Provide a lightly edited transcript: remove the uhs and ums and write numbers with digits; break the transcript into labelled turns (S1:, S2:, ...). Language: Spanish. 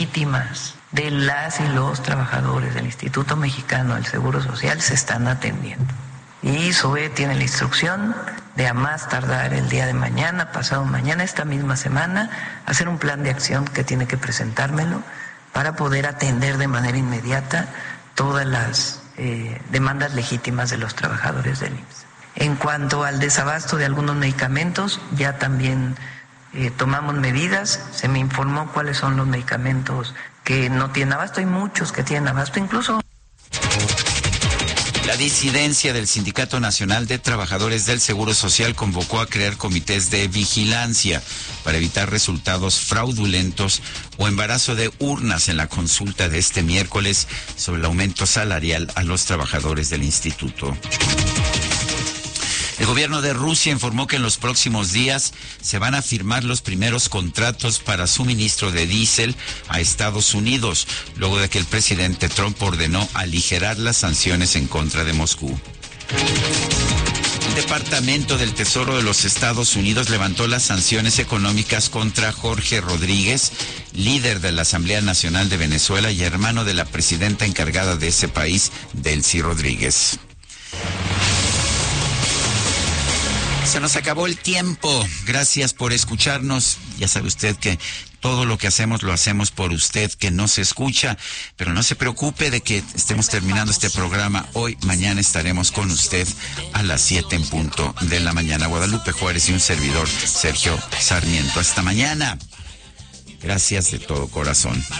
S1: legítimas de las y los trabajadores del Instituto Mexicano del Seguro Social se están atendiendo. Y SOE tiene la instrucción de a más tardar el día de mañana, pasado mañana, esta misma semana, hacer un plan de acción que tiene que presentármelo para poder atender de manera inmediata todas las demandas legítimas de los trabajadores del IMSS. En cuanto al desabasto de algunos medicamentos, ya también tomamos medidas, se me informó cuáles son los medicamentos que no tienen abasto, hay muchos que tienen abasto, incluso.
S2: La disidencia del Sindicato Nacional de Trabajadores del Seguro Social convocó a crear comités de vigilancia para evitar resultados fraudulentos o embarazo de urnas en la consulta de este miércoles sobre el aumento salarial a los trabajadores del instituto. El gobierno de Rusia informó que en los próximos días se van a firmar los primeros contratos para suministro de diésel a Estados Unidos, luego de que el presidente Trump ordenó aligerar las sanciones en contra de Moscú. El Departamento del Tesoro de los Estados Unidos levantó las sanciones económicas contra Jorge Rodríguez, líder de la Asamblea Nacional de Venezuela y hermano de la presidenta encargada de ese país, Delcy Rodríguez. Se nos acabó el tiempo. Gracias por escucharnos. Ya sabe usted que todo lo que hacemos lo hacemos por usted que no se escucha, pero no se preocupe de que estemos terminando este programa hoy. Mañana estaremos con usted a las 7 en punto de la mañana. Guadalupe Juárez y un servidor, Sergio Sarmiento. Hasta mañana. Gracias de todo corazón.